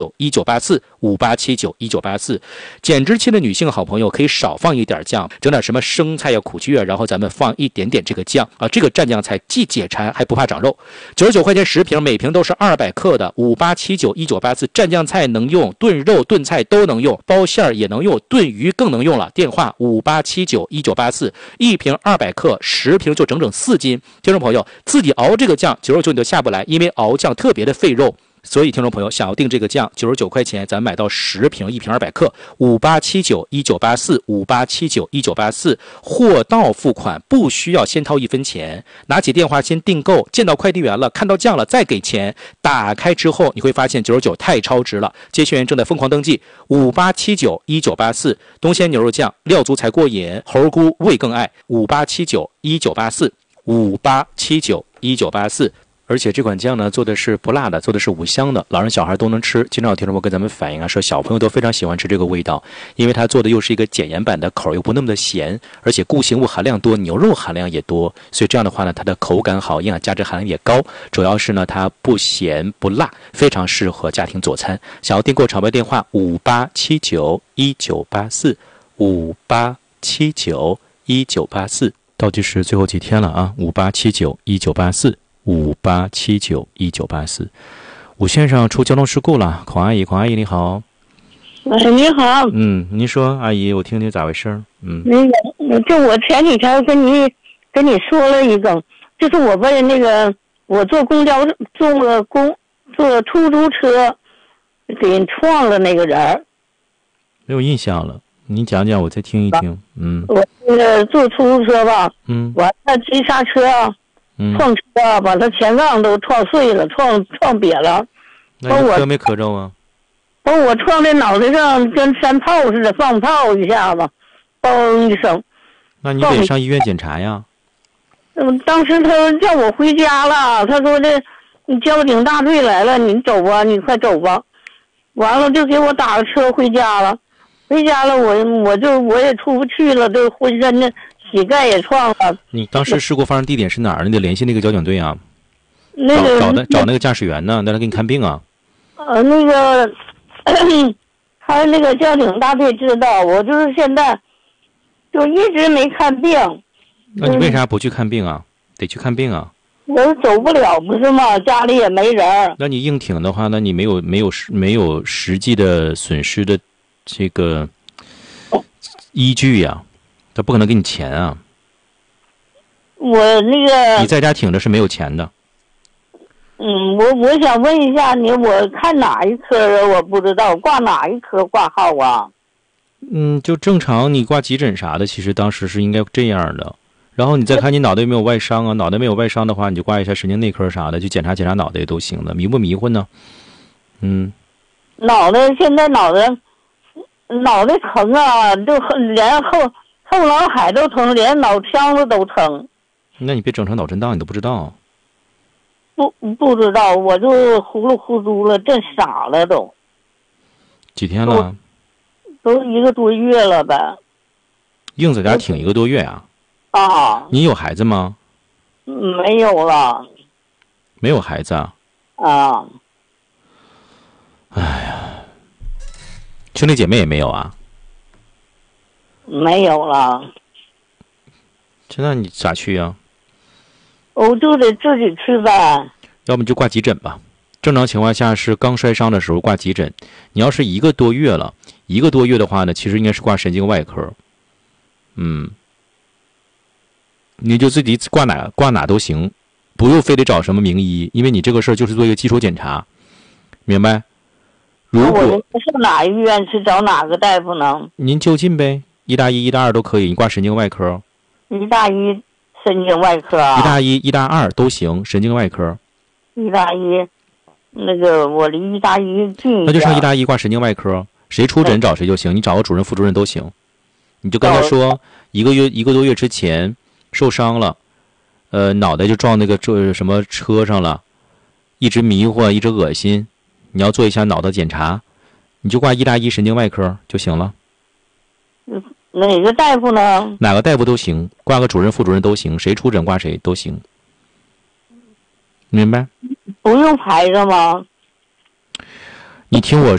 198458791984，减脂期的女性好朋友可以少放一点酱，整点什么生菜呀、苦菊啊，然后咱们放一点点这个酱啊，这个蘸酱菜既解馋还不怕长肉。99块钱10瓶，每瓶都是200克的58791984蘸酱菜能用，炖肉炖菜都能用，包馅儿也能用，炖鱼更能用了。电话58791984，一瓶200克，10瓶就整整4斤。听众朋友自己熬这个酱，99你都下不来，因为熬酱特别的费肉。所以听众朋友想要订这个酱，99块钱咱买到10瓶，一瓶200克，5879198458791984，货到付款，不需要先掏1分钱，拿起电话先订购，见到快递员了，看到酱了再给钱，打开之后你会发现99太超值了。接线员正在疯狂登记，58791984，东鲜牛肉酱料足才过瘾，猴菇味更爱，58791984，58791984。而且这款酱呢做的是不辣的，做的是无香的，老人小孩都能吃。经常有听众朋友跟咱们反映啊，说小朋友都非常喜欢吃这个味道，因为它做的又是一个减盐版的，口又不那么的咸，而且固形物含量多，牛肉含量也多，所以这样的话呢，它的口感好，营养价值含量也高。主要是呢，它不咸不辣，非常适合家庭佐餐。想要订购场外电话58791984，58791984，倒计时最后几天了啊，58791984。58791984，武线上出交通事故了，孔阿姨你好。 你好。 您说，阿姨，我听听咋回事。 就我前几天跟你说了一个，就是我被那个我坐公交坐出租车给撞了那个人。 没有印象了，你讲讲，我再听一听。 我那个坐出租车吧，完了急刹车。撞车把他前杠都撞碎了，撞瘪了。 那你磕没磕着啊？ 把我撞在脑袋上，跟山炮似的，放炮一下子，嘣一声。 那你得上医院检查呀。 当时他叫我回家了，他说的你交警大队来了，你走吧，你快走吧。完了就给我打个车回家了。我也出不去了，都浑身的。膝盖也撞了。你当时事故发生地点是哪儿？你得联系那个交警队啊。找那个驾驶员呢，让他给你看病啊。 那个他那个交警大队知道，我就是现在就一直没看病。 那你为啥不去看病啊？得去看病啊。 我走不了不是吗？家里也没人。 那你硬挺的话，那你没有实际的损失的这个依据呀。他不可能给你钱啊！ 我那个你在家挺着是没有钱的。 我想问一下你，我看哪一科啊？我不知道挂哪一科挂号啊？ 就正常你挂急诊啥的，其实当时是应该这样的。然后你再看你脑袋有没有外伤啊？脑袋没有外伤的话，你就挂一下神经内科啥的，去检查脑袋也都行的。迷不迷混呢？ 现在脑袋疼啊，就连后脑海都疼，连脑腔子都疼。 那你别整成脑震荡，你都不知道。 不知道，我就糊里糊涂了，真傻了都。 几天了？ 都1个多月了呗。 硬在家挺1个多月啊？你有孩子吗？ 没有了。 没有孩子啊？哎呀，兄弟姐妹也没有啊？ 没有了。 现在你咋去呀？ 我就得自己去呗。 要么就挂急诊吧。正常情况下是刚摔伤的时候挂急诊。你要是1个多月了，1个多月的话呢，其实应该是挂神经外科。你就自己挂哪都行，不用非得找什么名医，因为你这个事儿就是做一个基础检查，明白？如果我上哪医院去找哪个大夫呢？ 您就近呗，医大1、医大2都可以，你挂神经外科。 医大1神经外科啊？ 医大1、医大2都行，神经外科。 医大1，那个我离医大1近一点。 那就上医大1挂神经外科，谁出诊找谁就行，你找个主任、副主任都行。你就跟他说1个多月之前受伤了，脑袋就撞那个什么车上了，一直迷糊，一直恶心，你要做一下脑的检查，你就挂医大1神经外科就行了。 哪个大夫呢？ 哪个大夫都行，挂个主任、副主任都行，谁出诊挂谁都行，明白？ 不用排着吗？ 你听我